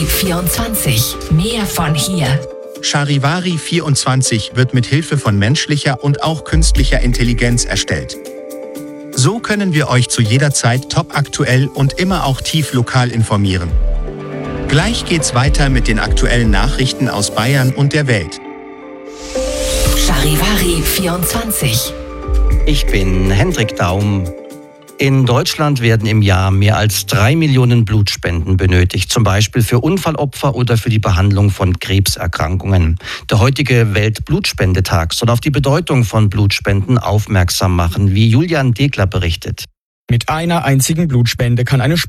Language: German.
24. Mehr von hier. Charivari 24 wird mit Hilfe von menschlicher und auch künstlicher Intelligenz erstellt. So können wir euch zu jeder Zeit topaktuell und immer auch tief lokal informieren. Gleich geht's weiter mit den aktuellen Nachrichten aus Bayern und der Welt. Charivari 24. Ich bin Hendrik Daum. In Deutschland werden im Jahr mehr als 3 Millionen Blutspenden benötigt, zum Beispiel für Unfallopfer oder für die Behandlung von Krebserkrankungen. Der heutige Weltblutspendetag soll auf die Bedeutung von Blutspenden aufmerksam machen, wie Julian Degler berichtet. Mit einer einzigen Blutspende kann eine